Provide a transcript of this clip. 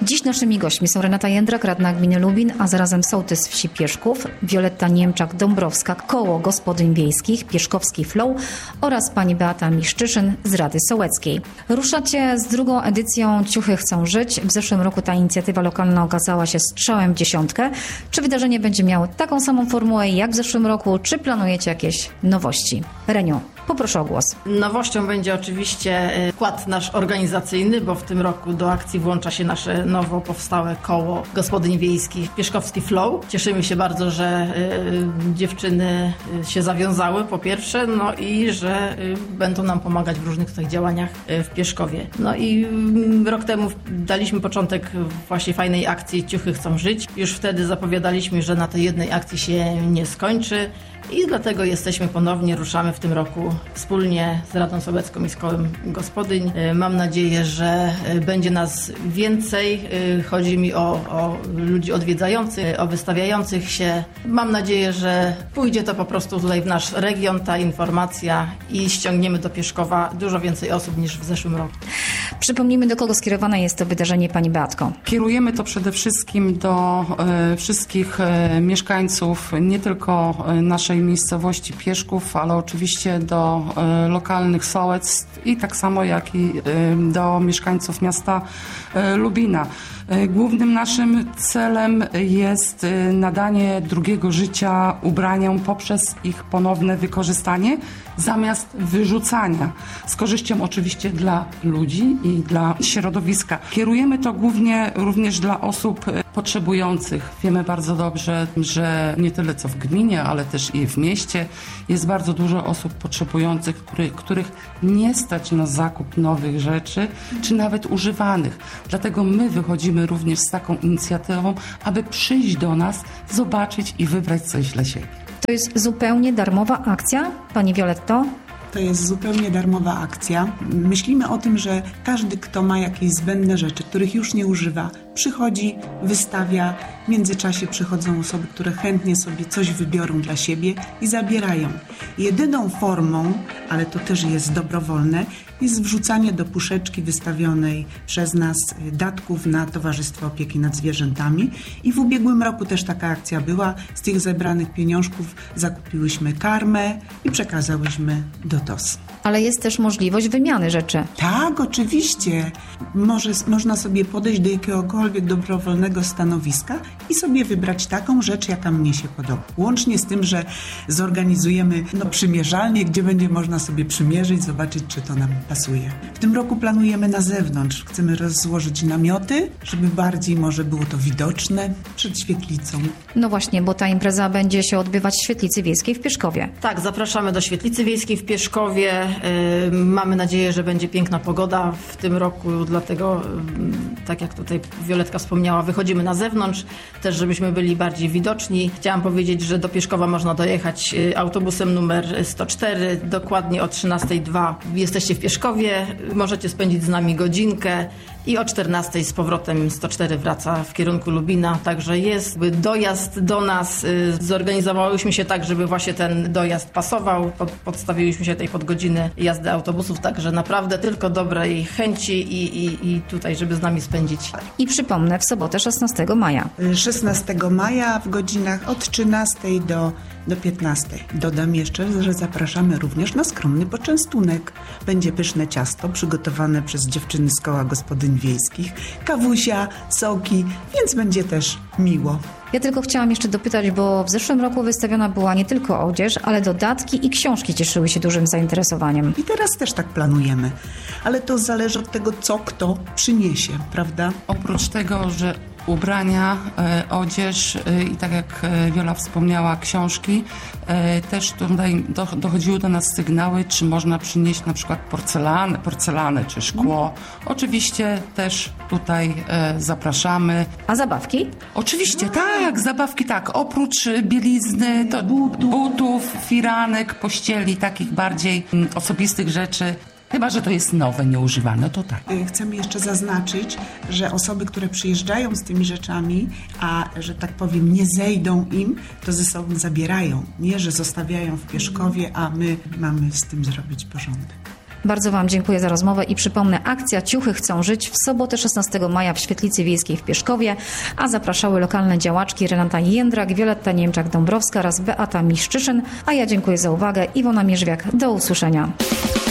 Dziś naszymi gośćmi są Renata Jędrak, radna gminy Lubin, a zarazem sołtys wsi Pieszków, Wioletta Niemczak-Dąbrowska, Koło Gospodyń Wiejskich, Pieszkowski Flow oraz pani Beata Miszczyszyn z Rady Sołeckiej. Ruszacie z drugą edycją Ciuchy chcą żyć. W zeszłym roku ta inicjatywa lokalna okazała się strzałem w dziesiątkę. Czy wydarzenie będzie miało taką samą formułę jak w zeszłym roku, czy planujecie jakieś nowości? Reniu, poproszę o głos. Nowością będzie oczywiście wkład nasz organizacyjny, bo w tym roku do akcji włącza się nasze nowo powstałe Koło Gospodyń Wiejskich Pieszkowski Flow. Cieszymy się bardzo, że dziewczyny się zawiązały po pierwsze, no i że będą nam pomagać w różnych tych działaniach w Pieszkowie. No i rok temu daliśmy początek właśnie fajnej akcji Ciuchy chcą żyć. Już wtedy zapowiadaliśmy, że na tej jednej akcji się nie skończy. I dlatego jesteśmy ponownie, ruszamy w tym roku wspólnie z Radą Sołecką i z Kołem Gospodyń. Mam nadzieję, że będzie nas więcej. Chodzi mi o ludzi odwiedzających, o wystawiających się. Mam nadzieję, że pójdzie to po prostu tutaj w nasz region, ta informacja i ściągniemy do Pieszkowa dużo więcej osób niż w zeszłym roku. Przypomnijmy, do kogo skierowane jest to wydarzenie, pani Beatko. Kierujemy to przede wszystkim do wszystkich mieszkańców, nie tylko naszej miejscowości Pieszków, ale oczywiście do lokalnych sołectw i tak samo jak i do mieszkańców miasta Lubina. Głównym naszym celem jest nadanie drugiego życia ubraniom poprzez ich ponowne wykorzystanie zamiast wyrzucania. Z korzyścią oczywiście dla ludzi i dla środowiska. Kierujemy to głównie również dla osób potrzebujących. Wiemy bardzo dobrze, że nie tyle co w gminie, ale też i w mieście jest bardzo dużo osób potrzebujących, których nie stać na zakup nowych rzeczy, czy nawet używanych. Dlatego my wychodzimy również z taką inicjatywą, aby przyjść do nas, zobaczyć i wybrać coś dla siebie. To jest zupełnie darmowa akcja, pani Violetto? To jest zupełnie darmowa akcja. Myślimy o tym, że każdy, kto ma jakieś zbędne rzeczy, których już nie używa, przychodzi, wystawia. W międzyczasie przychodzą osoby, które chętnie sobie coś wybiorą dla siebie i zabierają. Jedyną formą, ale to też jest dobrowolne, jest wrzucanie do puszeczki wystawionej przez nas datków na Towarzystwo Opieki nad Zwierzętami. I w ubiegłym roku też taka akcja była. Z tych zebranych pieniążków zakupiłyśmy karmę i przekazałyśmy do TOS. Ale jest też możliwość wymiany rzeczy. Tak, oczywiście. Można sobie podejść do jakiegokolwiek dobrowolnego stanowiska i sobie wybrać taką rzecz, jaka mnie się podoba. Łącznie z tym, że zorganizujemy przymierzalnię, gdzie będzie można sobie przymierzyć, zobaczyć, czy to nam pasuje. W tym roku planujemy na zewnątrz. Chcemy rozłożyć namioty, żeby bardziej może było to widoczne przed świetlicą. No właśnie, bo ta impreza będzie się odbywać w Świetlicy Wiejskiej w Pieszkowie. Tak, zapraszamy do Świetlicy Wiejskiej w Pieszkowie. Mamy nadzieję, że będzie piękna pogoda w tym roku, dlatego tak jak tutaj Violetka wspomniała, wychodzimy na zewnątrz, też żebyśmy byli bardziej widoczni. Chciałam powiedzieć, że do Pieszkowa można dojechać autobusem numer 104, dokładnie o 13:02 jesteście w Pieszkowie, możecie spędzić z nami godzinkę i o 14:00 z powrotem 104 wraca w kierunku Lubina, także jest dojazd do nas. Zorganizowałyśmy się tak, żeby właśnie ten dojazd pasował, podstawiłyśmy się tej podgodziny jazdy autobusów, także naprawdę tylko dobrej chęci i tutaj, żeby z nami spędzić. I przypomnę, w sobotę 16 maja. 16 maja w godzinach od 13:00 do 15:00. Dodam jeszcze, że zapraszamy również na skromny poczęstunek. Będzie pyszne ciasto przygotowane przez dziewczyny z Koła Gospodyń Wiejskich, kawusia, soki, więc będzie też miło. Ja tylko chciałam jeszcze dopytać, bo w zeszłym roku wystawiona była nie tylko odzież, ale dodatki i książki cieszyły się dużym zainteresowaniem. I teraz też tak planujemy, ale to zależy od tego, co kto przyniesie, prawda? Oprócz tego, że ubrania, odzież i tak jak Wiola wspomniała, książki, też tutaj dochodziły do nas sygnały, czy można przynieść na przykład porcelanę czy szkło. Oczywiście też tutaj zapraszamy. A zabawki? Oczywiście, tak, zabawki tak. Oprócz bielizny, to butów, firanek, pościeli, takich bardziej osobistych rzeczy. Chyba że to jest nowe, nieużywane, to tak. Chcemy jeszcze zaznaczyć, że osoby, które przyjeżdżają z tymi rzeczami, a że tak powiem nie zejdą im, to ze sobą zabierają. Nie, że zostawiają w Pieszkowie, a my mamy z tym zrobić porządek. Bardzo Wam dziękuję za rozmowę i przypomnę, akcja Ciuchy chcą żyć w sobotę 16 maja w Świetlicy Wiejskiej w Pieszkowie, a zapraszały lokalne działaczki Renata Jędrak, Wioletta Niemczak-Dąbrowska oraz Beata Miszczyszyn. A ja dziękuję za uwagę. Iwona Mierzwiak, do usłyszenia.